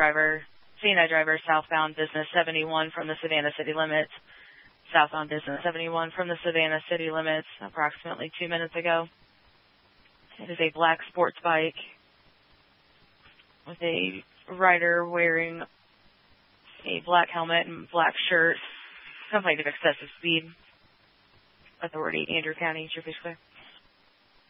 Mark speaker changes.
Speaker 1: CNI driver, southbound business 71 from the Savannah city limits. Southbound business 71 from the Savannah city limits approximately 2 minutes ago. It is a black sports bike with a rider wearing a black helmet and black shirt. Complaint of excessive speed. Authority, Andrew County, Traffic Clear.